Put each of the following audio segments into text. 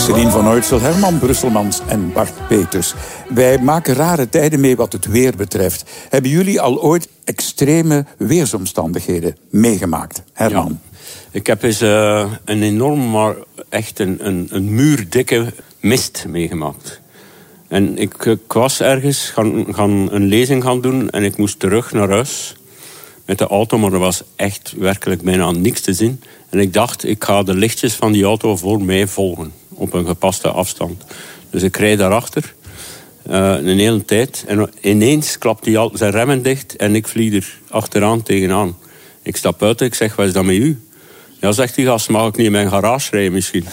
Celine van Uytsel, Herman Brusselmans en Bart Peters. Wij maken rare tijden mee wat het weer betreft. Hebben jullie al ooit extreme weersomstandigheden meegemaakt? Herman? Ja. Ik heb eens een enorm, maar echt een muurdikke mist meegemaakt. En ik was ergens gaan een lezing gaan doen en ik moest terug naar huis met de auto, maar er was echt werkelijk bijna niks te zien. En ik dacht, ik ga de lichtjes van die auto voor mij volgen, op een gepaste afstand. Dus ik rijd daarachter, een hele tijd. En ineens klapt hij al zijn remmen dicht en ik vlieg er achteraan tegenaan. Ik stap uit en ik zeg, wat is dat met u? Ja, zegt die gast, mag ik niet in mijn garage rijden misschien?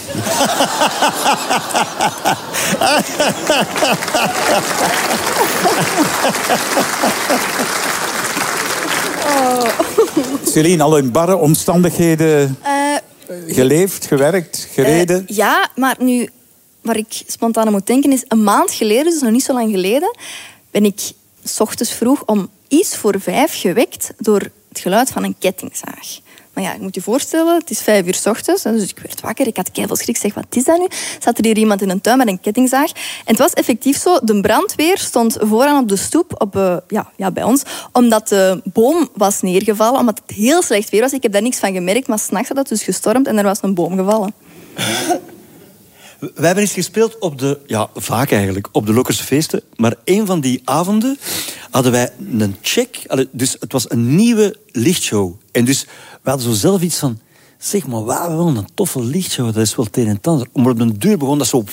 Celine, al in barre omstandigheden geleefd, gewerkt, gereden? Ja, maar nu, waar ik spontaan aan moet denken is, een maand geleden, dus nog niet zo lang geleden, ben ik 's ochtends vroeg om iets voor 5 gewekt door het geluid van een kettingzaag. Maar ja, ik moet je voorstellen, het is 5 uur 's ochtends. Dus ik werd wakker, ik had keiveel schrik. Ik zeg, wat is dat nu? Zat er hier iemand in een tuin met een kettingzaag? En het was effectief zo, de brandweer stond vooraan op de stoep bij ons, omdat de boom was neergevallen, omdat het heel slecht weer was. Ik heb daar niks van gemerkt, maar 's nachts had het dus gestormd en er was een boom gevallen. Wij hebben eens gespeeld vaak eigenlijk, op de Lokkerse feesten. Maar een van die avonden hadden wij een check. Dus het was een nieuwe lichtshow. En dus we hadden zo zelf iets van, zeg maar, we hebben wel een toffe lichtshow. Dat is wel het een en het ander. Maar op de deur begon dat zo...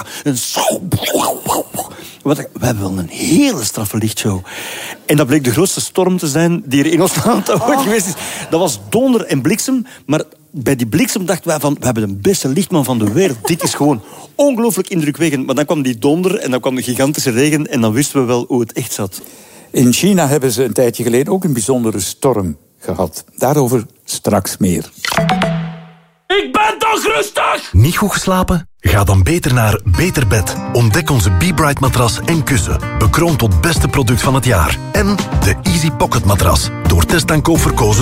We hebben wel een hele straffe lichtshow. En dat bleek de grootste storm te zijn die er in ons land ooit geweest is. Dat was donder en bliksem, maar bij die bliksem dachten wij van, we hebben de beste lichtman van de wereld. Dit is gewoon ongelooflijk indrukwekkend. Maar dan kwam die donder en dan kwam de gigantische regen en dan wisten we wel hoe het echt zat. In China hebben ze een tijdje geleden ook een bijzondere storm gehad. Daarover straks meer. Ik ben toch rustig! Niet goed geslapen? Ga dan beter naar Beter Bed. Ontdek onze Be-Bright matras en kussen. Bekroond tot beste product van het jaar. En de Easy Pocket matras. Door Test en Koop verkozen